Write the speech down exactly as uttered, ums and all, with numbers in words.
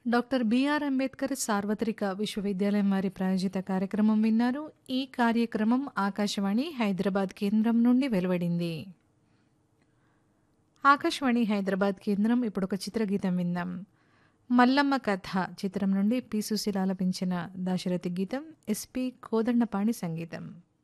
Doctor BR Ambedkar సార్వత్రిక విశ్వవిద్యాలయం వారి ప్రాయోజిత కార్యక్రమం విన్నారు. ఈ కార్యక్రమం ఆకాశవాణి హైదరాబాద్ కేంద్రం నుండి వెలువడింది. ఆకాశవాణి హైదరాబాద్ కేంద్రం ఇప్పుడు ఒక చిత్రగీతం విందాం. మల్లమ్మ కథ చిత్రం నుండి పి సుశీల ఆలపించిన దాశరథి గీతం, ఎస్పి కోదండపాణి సంగీతం.